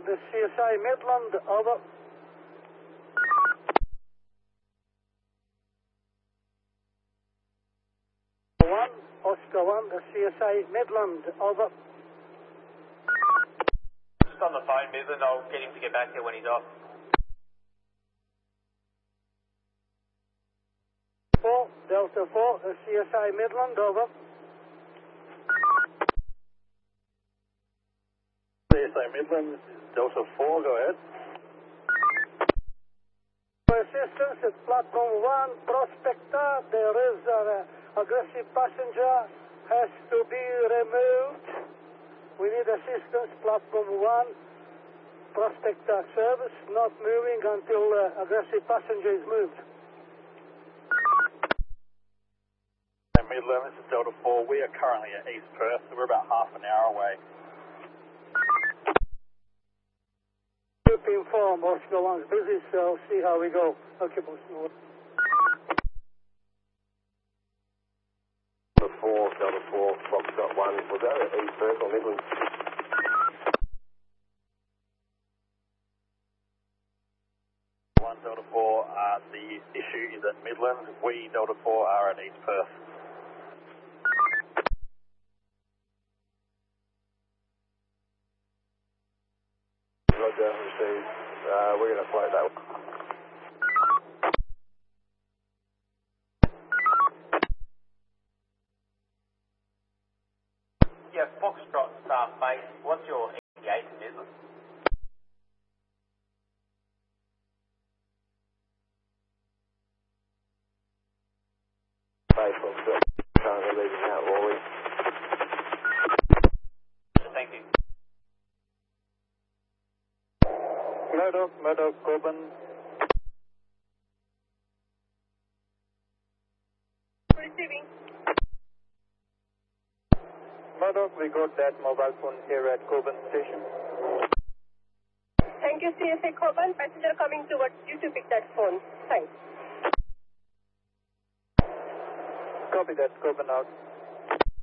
the CSI Midland, over. Oscar 1, the CSI Midland, over. Just on the phone, Midland. I'll get him to get back there when he's off. 4, Delta 4, the CSI Midland, over. CSI Midland, Delta 4, go ahead. Assistance at platform 1, Prospector. There is an aggressive passenger, has to be removed. We need assistance, platform 1, Prospector service, not moving until aggressive passenger is moved. Midland, this is Delta 4. We are currently at East Perth, so we're about half an hour away. Keep informed, Oscar 1's busy, so see how we go. Okay, boss. Delta 4, Foxtrot 1, was that at East Perth or Midland? Delta 4, the issue is at Midland. We, Delta 4, are at East Perth. Roger, received. We're going to float that one. Yeah, Foxtrot base. What's your ETA to Midland? Base Foxtrot, currently leaving out Raleigh. Thank you. Murdoch, Corbin. Receiving. Murdoch, we got that mobile phone here at Coburn Station. Thank you, CSA Coburn. Passenger coming towards you to pick that phone. Thanks. Copy that, Coburn out.